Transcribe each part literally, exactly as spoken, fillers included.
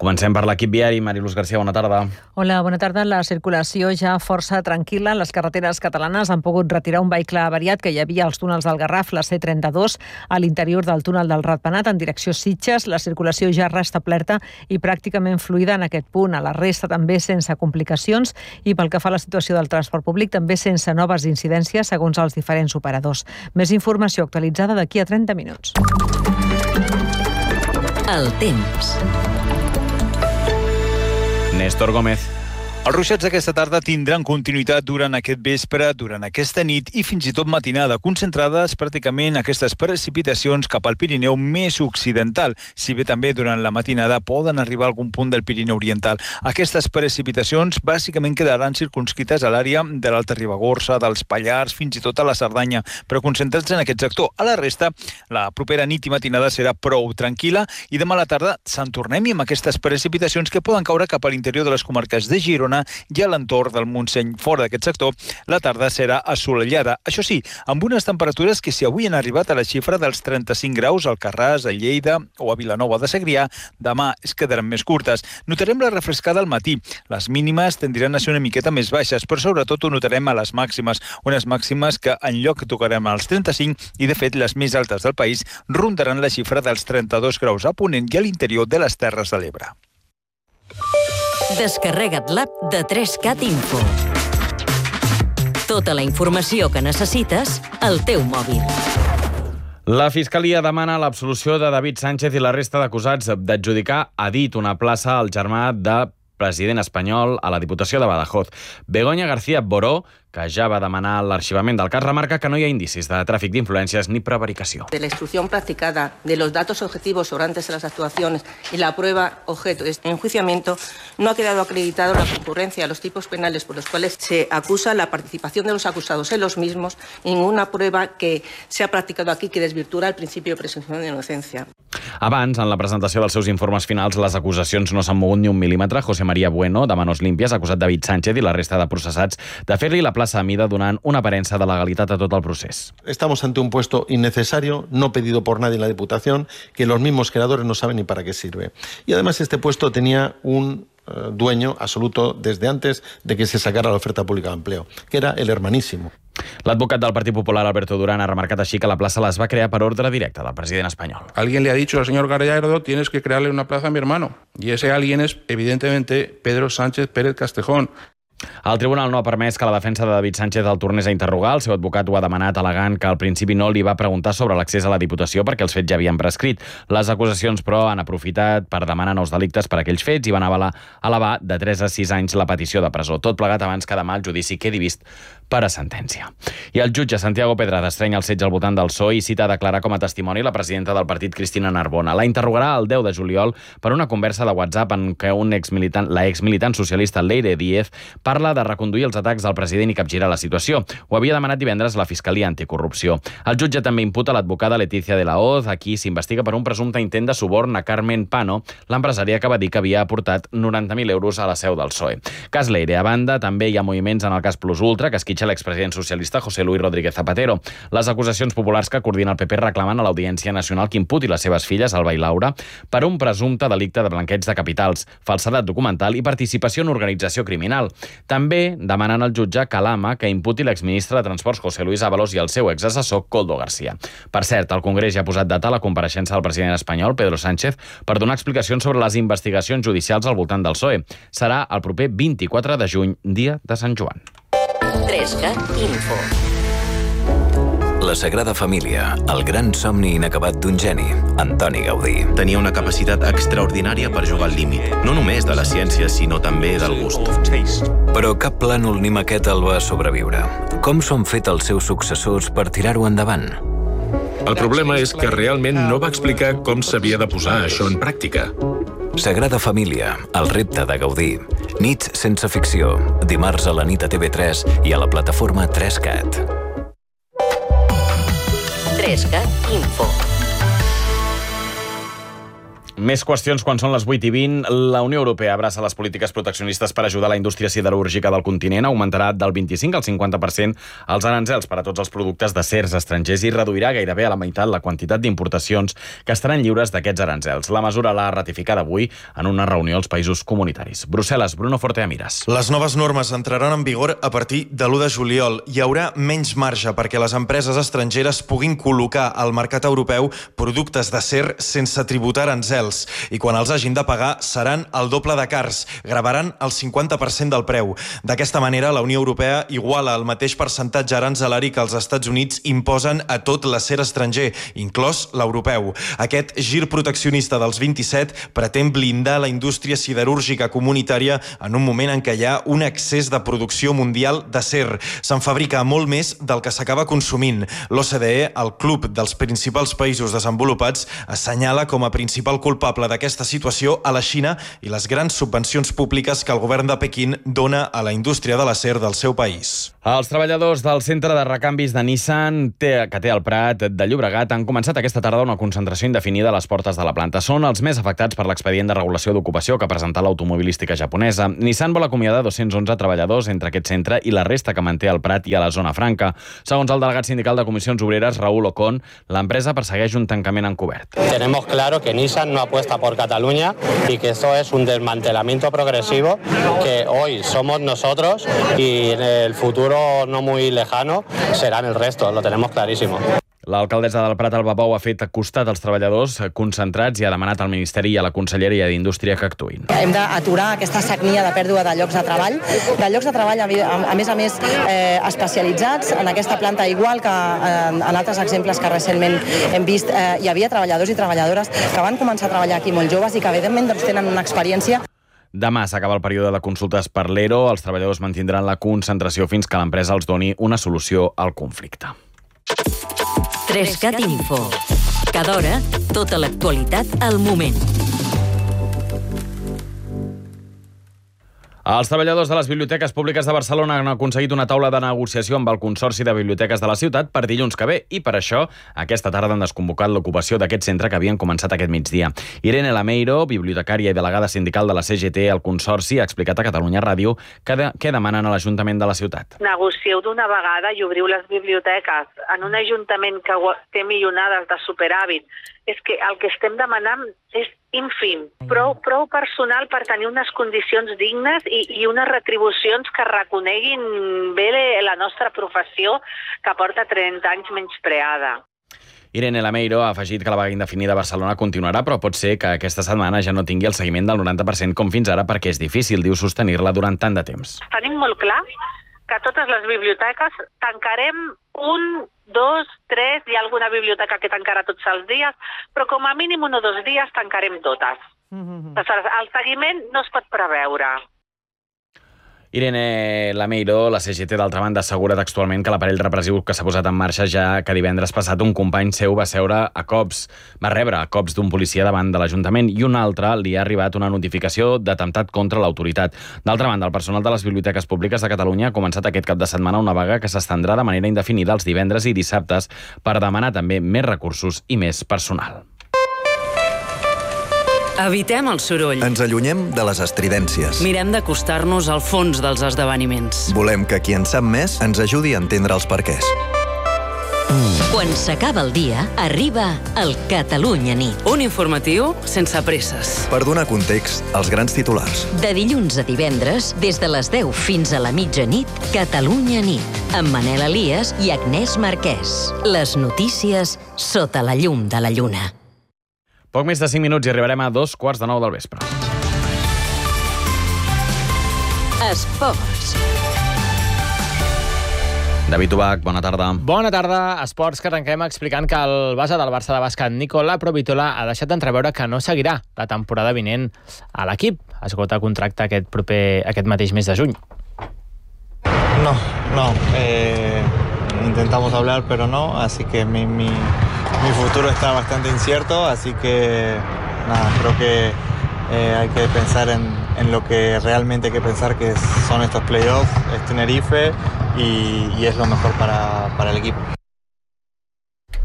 Comencem per l'equip viari. Mariluz García, bona tarda. Hola, bona tarda. La circulació ja força tranquil·la. Les carreteres catalanes han pogut retirar un vehicle avariat que hi havia als túnels del Garraf, la C trenta-dos, a l'interior del túnel del Ratpenat, en direcció Sitges. La circulació ja restablerta i pràcticament fluida en aquest punt. A la resta també sense complicacions i pel que fa a la situació del transport públic també sense noves incidències segons els diferents operadors. Més informació actualitzada d'aquí a trenta minuts. El temps. Néstor Gómez. Els ruixats d'aquesta tarda tindran continuïtat durant aquest vespre, durant aquesta nit i fins i tot matinada, concentrades pràcticament aquestes precipitacions cap al Pirineu més occidental, si bé també durant la matinada poden arribar a algun punt del Pirineu oriental. Aquestes precipitacions bàsicament quedaran circunscrites a l'àrea de l'Alta Ribagorça, dels Pallars, fins i tot a la Cerdanya, però concentrats en aquest sector. A la resta, la propera nit i matinada serà prou tranquil·la i demà a la tarda se'n tornem amb aquestes precipitacions que poden caure cap a l'interior de les comarques de Girona i a l'entorn del Montseny. Fora d'aquest sector, la tarda serà assolellada. Això sí, amb unes temperatures que si avui han arribat a la xifra dels trenta-cinc graus al Carràs, a Lleida o a Vilanova de Segrià, demà es quedaran més curtes. Notarem la refrescada al matí. Les mínimes tendran a ser una miqueta més baixes, però sobretot ho notarem a les màximes. Unes màximes que en lloc tocarem als trenta-cinc i, de fet, les més altes del país rondaran la xifra dels trenta-dos graus a Ponent i a l'interior de les Terres de l'Ebre. Descarrega't l'app de tres cat Info. Tota la informació que necessites al teu mòbil. La Fiscalia demana l'absolució de David Sánchez i la resta d'acusats d'adjudicar a dit una plaça al germà de president espanyol a la Diputació de Badajoz. Begoña García Boró, que ja va demanar l'arxivament del cas, remarca que no hi ha indicis de tràfic d'influències ni prevaricació. De la instrucción practicada, de los datos objetivos sobrantes de las actuaciones y la prueba objeto de este enjuiciamiento, no ha quedado acreditado la concurrencia a los tipos penales por los cuales se acusa la participación de los acusados en los mismos, ninguna prueba que se ha practicado aquí que desvirtúa el principio de presunción de inocencia. Abans, en la presentació dels seus informes finals, les acusacions no s'han mogut ni un mil·límetre. José María Bueno, de Manos Limpias, ha acusat David Sánchez i la resta de processats de fer-li la plaça a mida donant una aparença de legalitat a tot el procés. Estamos ante un puesto innecesario, no pedido por nadie en la Diputación, que los mismos creadores no saben ni para qué sirve. Y además este puesto tenía un uh, dueño absoluto desde antes de que se sacara la oferta pública de empleo, que era el hermanísimo. L'advocat del Partit Popular, Alberto Durán, ha remarcat així que la plaça les va crear per ordre directe del president espanyol. Alguien le ha dicho al señor Gallardo, tienes que crearle una plaza a mi hermano. Y ese alguien es, evidentemente, Pedro Sánchez Pérez Castejón. El tribunal no ha permès que la defensa de David Sánchez el tornés a interrogar. El seu advocat ho ha demanat al·legant que al principi no li va preguntar sobre l'accés a la Diputació perquè els fets ja havien prescrit. Les acusacions, però, han aprofitat per demanar nous delictes per aquells fets i van avalar elevar de tres a sis anys la petició de presó. Tot plegat abans que demà el judici quedi vist per a sentència. I el jutge Santiago Pedrada estreny el setge al votant del P S O E i cita a declarar com a testimoni la presidenta del partit, Cristina Narbona. La interrogarà el deu de juliol per una conversa de WhatsApp en què un exmilitant, la exmilitant socialista Leire Díez parla de reconduir els atacs del president i capgirar la situació. Ho havia demanat divendres la Fiscalia Anticorrupció. El jutge també imputa l'advocada Leticia de la Hoz, a qui s'investiga per un presumpte intent de suborn a Carmen Pano, l'empresària que va dir que havia aportat noranta mil euros a la seu del P S O E. Cas Leire, a banda, també hi ha moviments en el cas Plus Ultra, que esquitxa l'expresident socialista José Luis Rodríguez Zapatero. Les acusacions populars que coordina el P P reclamen a l'Audiència Nacional que imputi les seves filles, Alba i Laura, per un presumpte delicte de blanqueig de capitals, falsedat documental i participació en organització criminal. També demanen al jutge Calama que imputi l'exministre de Transports José Luis Ábalos i el seu exassessor Koldo García. Per cert, el Congrés ja ha posat data a la compareixença del president espanyol, Pedro Sánchez, per donar explicacions sobre les investigacions judicials al voltant del P S O E. Serà el proper vint-i-quatre de juny, dia de Sant Joan. tres cat Info. La Sagrada Família, el gran somni inacabat d'un geni, Antoni Gaudí. Tenia una capacitat extraordinària per jugar al límit, no només de la ciència, sinó també del gust. Però cap plànol ni maqueta el va sobreviure. Com s'han fet els seus successors per tirar-ho endavant? El problema és que realment no va explicar com s'havia de posar això en pràctica. Sagrada Família, el repte de Gaudí. Nits sense ficció, dimarts a la nit a T V tres i a la plataforma tres cat. tres cat Info. Més qüestions quan són les vuit i vint. La Unió Europea abraça les polítiques proteccionistes per ajudar la indústria siderúrgica del continent. Augmentarà del vint-i-cinc al cinquanta per cent els aranzels per a tots els productes d'acers estrangers i reduirà gairebé a la meitat la quantitat d'importacions que estaran lliures d'aquests aranzels. La mesura l'ha ratificada avui en una reunió als països comunitaris. Brussel·les, Bruno Forteamiras. Les noves normes entraran en vigor a partir de l'u de juliol. Hi haurà menys marge perquè les empreses estrangeres puguin col·locar al mercat europeu productes d'acer sense tributar aranzels. I quan els hagin de pagar seran el doble de cars, gravaran el cinquanta per cent del preu. D'aquesta manera, la Unió Europea iguala el mateix percentatge aranzelari que els Estats Units imposen a tot l'acer estranger, inclòs l'europeu. Aquest gir proteccionista dels vint-i-set pretén blindar la indústria siderúrgica comunitària en un moment en què hi ha un excés de producció mundial d'acer. Se'n fabrica molt més del que s'acaba consumint. L'O C D E, el club dels principals països desenvolupats, assenyala com a principal culpable d'aquesta situació a la Xina i les grans subvencions públiques que el govern de Pequín dona a la indústria de l'acer del seu país. Els treballadors del centre de recanvis de Nissan, que té al Prat de Llobregat, han començat aquesta tarda una concentració indefinida a les portes de la planta. Són els més afectats per l'expedient de regulació d'ocupació que ha presentat l'automobilística japonesa. Nissan vol acomiadar dos-cents onze treballadors entre aquest centre i la resta que manté al Prat i a la zona franca. Segons el delegat sindical de Comissions Obreres, Raúl Ocon, l'empresa persegueix un tancament encobert. Tenemos claro que Nissan no apuesta por Cataluña y que esto es un desmantelamiento progresivo que hoy somos nosotros y en el futuro no muy lejano serán el resto, lo tenemos clarísimo. L'alcaldessa del Prat, Alba Bou, ha fet costat als treballadors concentrats i ha demanat al Ministeri i a la Conselleria d'Indústria que actuïn. Hem d'aturar aquesta sagnia de pèrdua de llocs de treball, de llocs de treball, a més a més, eh, especialitzats en aquesta planta, igual que en, en altres exemples que recentment hem vist. Eh, hi havia treballadors i treballadores que van començar a treballar aquí molt joves i que, evidentment, doncs, tenen una experiència. Demà s'acaba el període de consultes per l'E R O. Els treballadors mantindran la concentració fins que l'empresa els doni una solució al conflicte. tres cat Info. Cada hora, tota l'actualitat al moment. Els treballadors de les biblioteques públiques de Barcelona han aconseguit una taula de negociació amb el Consorci de Biblioteques de la ciutat per dilluns que ve i per això aquesta tarda han desconvocat l'ocupació d'aquest centre que havien començat aquest migdia. Irene Lameiro, bibliotecària i delegada sindical de la C G T al Consorci, ha explicat a Catalunya Ràdio que, de, que demanen a l'Ajuntament de la ciutat. Negocieu d'una vegada i obriu les biblioteques en un ajuntament que té milionades de superàvit. És que el que estem demanant és ínfim, prou, prou personal per tenir unes condicions dignes i, i unes retribucions que reconeguin bé la nostra professió que porta trenta anys menyspreada. Irene Lameiro ha afegit que la vaga indefinida a Barcelona continuarà, però pot ser que aquesta setmana ja no tingui el seguiment del noranta per cent com fins ara perquè és difícil, diu, sostenir-la durant tant de temps. Tenim molt clar que totes les biblioteques tancarem un, dos, tres, hi ha alguna biblioteca que tancarà tots els dies, però com a mínim un o dos dies tancarem totes. Mm-hmm. El seguiment no es pot preveure. Irene Lameiro, la C G T, d'altra banda, assegura textualment que l'aparell repressiu que s'ha posat en marxa ja que divendres passat un company seu va seure a cops, va rebre a cops d'un policia davant de l'Ajuntament i un altre li ha arribat una notificació d'atemptat contra l'autoritat. D'altra banda, el personal de les biblioteques públiques de Catalunya ha començat aquest cap de setmana una vaga que s'estendrà de manera indefinida els divendres i dissabtes per demanar també més recursos i més personal. Evitem el soroll. Ens allunyem de les estridències. Mirem d'acostar-nos al fons dels esdeveniments. Volem que qui en sap més ens ajudi a entendre els perquès. Quan s'acaba el dia, arriba el Catalunya Nit. Un informatiu sense presses. Per donar context als grans titulars. De dilluns a divendres, des de les deu fins a la mitjanit, Catalunya Nit, amb Manel Elias i Agnès Marquès. Les notícies sota la llum de la lluna. Poc més de cinc minuts i arribarem a dos quarts de nou del vespre. Esports. David Ubach, bona tarda. Bona tarda. Esports, que arrenquem explicant que el base del Barça de bàsquet, Nicola Provitola, ha deixat d'entreveure que no seguirà la temporada vinent a l'equip. Esgota contracte aquest, proper, aquest mateix mes de juny. No, no. Eh, intentamos hablar, pero no. Así que mi, mi, mi futuro está bastante incierto. Así que, nada, creo que eh, hay que pensar en, en lo que realmente hay que pensar, que son estos playoffs, es Tenerife y, y es lo mejor para, para el equipo.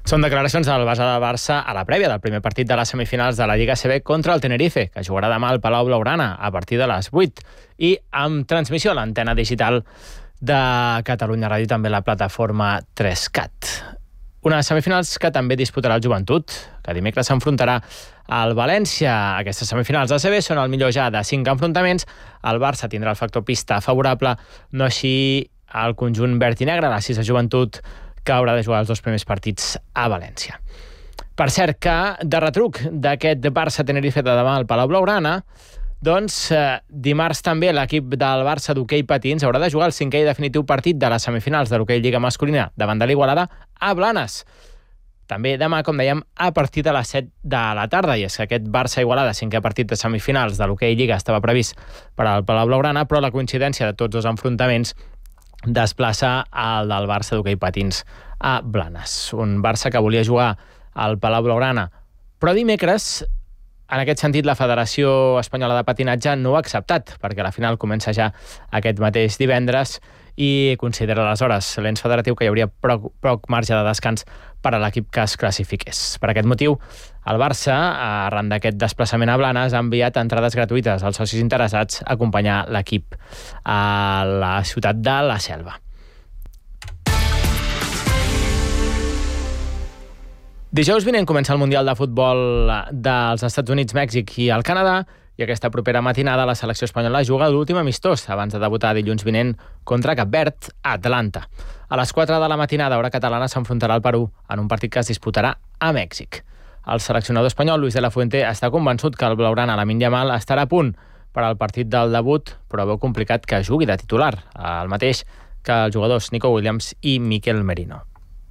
Són declaracions del base de Barça a la prèvia del primer partit de les semifinals de la Lliga A C B contra el Tenerife, que jugarà demà al Palau Blaugrana a partir de les vuit, i amb transmissió a l'antena digital de Catalunya Ràdio, també la plataforma tres cat. Unes semifinals que també disputarà el Joventut, que dimecres s'enfrontarà al València. Aquestes semifinals A C B són el millor ja de cinc enfrontaments. El Barça tindrà el factor pista favorable, no així el conjunt verd i negre, la Cisa Joventut, que haurà de jugar els dos primers partits a València. Per cert, que de retruc d'aquest Barça-Tenerife de demà al Palau Blaugrana, doncs eh, dimarts també l'equip del Barça d'hoquei patins haurà de jugar el cinquè i definitiu partit de les semifinals de l'hoquei Lliga masculina davant de l'Igualada a Blanes. També demà, com dèiem, a partir de les set de la tarda, i és que aquest Barça-Igualada, cinquè partit de semifinals de l'hoquei Lliga, estava previst per al Palau Blaugrana, però la coincidència de tots dos enfrontaments desplaça el del Barça d'hoquei patins a Blanes. Un Barça que volia jugar al Palau Blaugrana, però dimecres, en aquest sentit, la Federació Espanyola de Patinatge no ho ha acceptat, perquè la final comença ja aquest mateix divendres i considera aleshores l'ens federatiu que hi hauria poc, poc marge de descans per a l'equip que es classifiqués. Per aquest motiu, el Barça, arran d'aquest desplaçament a Blanes, ha enviat entrades gratuïtes als socis interessats a acompanyar l'equip a la ciutat de la Selva. Dijous vinent comença el Mundial de Futbol dels Estats Units, Mèxic i el Canadà, i aquesta propera matinada la selecció espanyola juga l'últim amistós abans de debutar dilluns vinent contra Cap Verd a Atlanta. A les quatre de la matinada, hora catalana, s'enfrontarà al Perú en un partit que es disputarà a Mèxic. El seleccionador espanyol, Luis de la Fuente, està convençut que el blaugrana Lamine Yamal estarà a punt per al partit del debut, però veu complicat que jugui de titular, el mateix que els jugadors Nico Williams i Mikel Merino.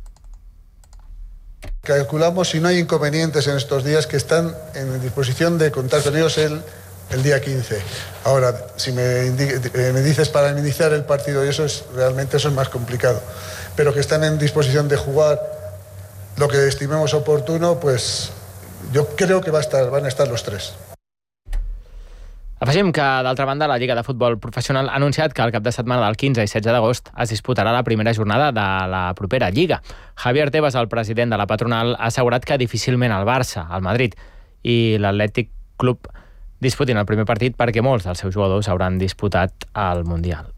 Calculamos, si no hay inconvenientes en estos días, que están en disposición de contar con ellos el, el día quince. Ahora, si me, me dices para iniciar el partido, y eso es realmente eso es más complicado, pero que están en disposición de jugar lo que estimemos oportuno, pues yo creo que va a estar, van a estar los tres. Afegim que, d'altra banda, la Lliga de Futbol Professional ha anunciat que el cap de setmana del quinze i setze d'agost es disputarà la primera jornada de la propera Lliga. Javier Tebas, el president de la patronal, ha assegurat que difícilment el Barça, el Madrid i l'Atlètic Club disputin el primer partit perquè molts dels seus jugadors hauran disputat el Mundial.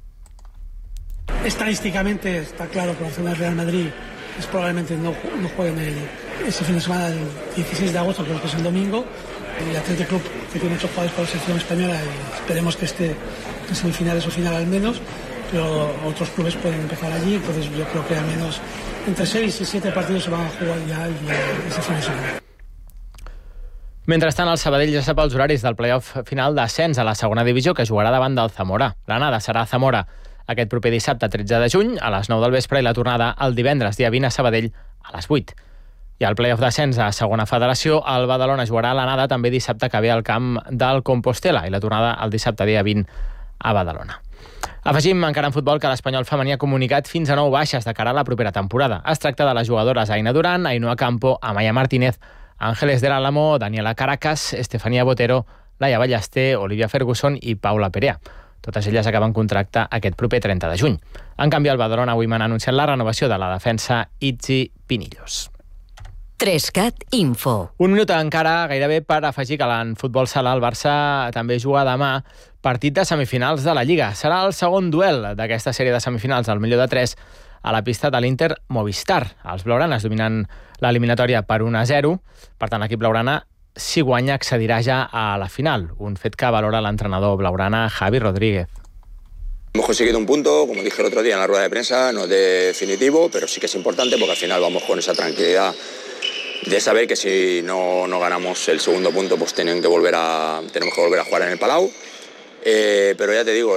Estadísticamente está claro que Barcelona y Real Madrid es probablemente no, no jueguen el, ese fin de semana del dieciséis de agosto, creo que es el domingo. El Athletic Club, que tiene ocho jugadores para la selección española, y esperemos que esté en semifinales o final al menos, pero otros clubes pueden empezar allí, entonces yo creo que al menos entre seis y siete partidos se van a jugar ya el día, ese fin de semana. Mentrestant, el Sabadell ja sap els horaris del play-off final d'ascens a la segona divisió, que jugarà davant del Zamora. L'anada serà a Zamora aquest proper dissabte tretze de juny a les nou del vespre i la tornada el divendres dia vint a Sabadell a les vuit. I al play-off d'ascens a segona federació, el Badalona jugarà a l'anada també dissabte que ve al camp del Compostela i la tornada el dissabte dia vint a Badalona. Afegim encara en futbol que l'Espanyol femení ha comunicat fins a nou baixes de cara a la propera temporada. Es tracta de les jugadores Aina Durán, Ainhoa Campo, Amaya Martínez, Ángeles del Álamo, Daniela Caracas, Estefanía Botero, Laia Ballester, Olivia Ferguson i Paula Perea. Totes elles acaben contracte aquest proper trenta de juny. En canvi, el Badalona Women ha anunciat la renovació de la defensa Itzi Pinillos. tres cat Info. Un minut encara gairebé per afegir que en futbol sala el Barça també juga demà partit de semifinals de la Lliga. Serà el segon duel d'aquesta sèrie de semifinals, el millor de tres, a la pista de l'Inter Movistar. Els blaugranes dominen l'eliminatòria per un a zero, per tant l'equip blaugrana, si guanya, accedirà ja a la final, un fet que valora l'entrenador blaugrana Javi Rodríguez. Hemos conseguido un punto, como dije el otro día en la rueda de prensa, no es definitivo, pero sí que es importante porque al final vamos con esa tranquilidad de saber que si no, no ganamos el segundo punto, pues tienen que volver a, tenemos que volver a jugar en el Palau. Eh, pero ya te digo,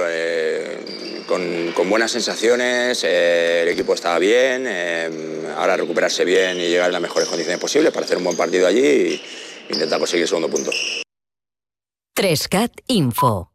eh, con, con buenas sensaciones, eh, el equipo está bien, eh, ahora recuperarse bien y llegar en las mejores condiciones posibles para hacer un buen partido allí e intentar conseguir el segundo punto. tres cat Info.